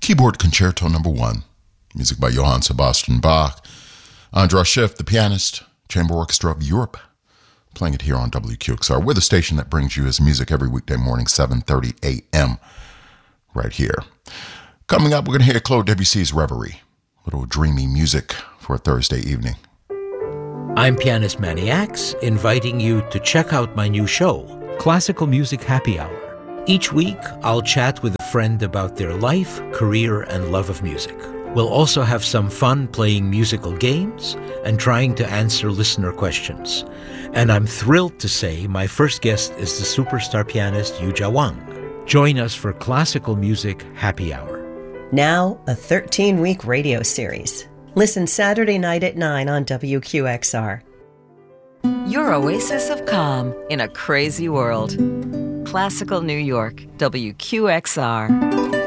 Keyboard Concerto No. 1, music by Johann Sebastian Bach. Andras Schiff, the pianist, Chamber Orchestra of Europe, playing it here on WQXR. We're the station that brings you his music every weekday morning, 7:30 a.m., right here. Coming up, we're going to hear Claude Debussy's Reverie, little dreamy music for a Thursday evening. I'm pianist Manny Axe, inviting you to check out my new show, Classical Music Happy Hour. Each week, I'll chat with a friend about their life, career, and love of music. We'll also have some fun playing musical games and trying to answer listener questions. And I'm thrilled to say my first guest is the superstar pianist Yuja Wang. Join us for Classical Music Happy Hour. Now, a 13-week radio series. Listen Saturday night at 9 on WQXR. Your oasis of calm in a crazy world. Classical New York, WQXR.